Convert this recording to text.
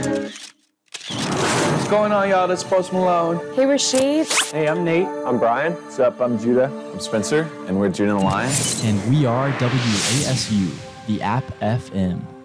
What's going on, y'all? This is Post Malone. Hey, Rashid. Hey, I'm Nate. I'm Brian. What's up? I'm Judah. I'm Spencer, and we're Judah and the Lion. And we are WASU, the App FM.